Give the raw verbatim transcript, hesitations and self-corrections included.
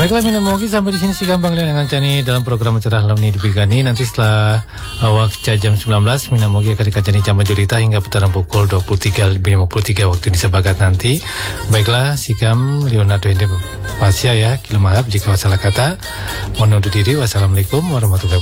Baiklah, minamogi sampai di sini si gampang dengan cani dalam program cerah lam ni dipigani. Nanti setelah uh, waktu jam sembilan belas minamogi akan dikacani jam majorita hingga putaran pukul dua puluh tiga lebih lima puluh tiga waktu Indonesia Barat nanti. Baiklah, sikam Leonardo Ende Pasya ya, kilo maaf jika salah kata. Mohon undur diri. Wassalamualaikum warahmatullahi wabarakatuh.